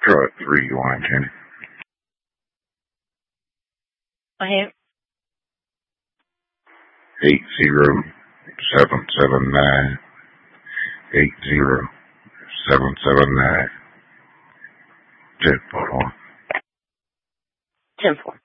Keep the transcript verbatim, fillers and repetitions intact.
Try three, line Jenny. Okay. Eight zero seven seven nine eight zero seven seven nine ten four. Ten four.